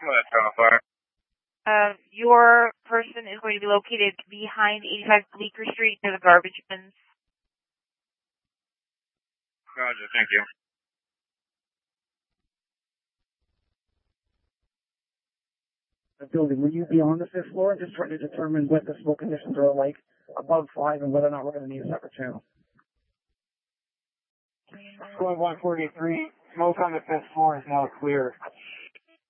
Your person is going to be located behind 85 Bleecker Street near the garbage bins. Roger, thank you. The building, will you be on the 5th floor? Just trying to determine what the smoke conditions are like above 5 and whether or not we're going to need a separate channel. Going 143, smoke on the 5th floor is now clear.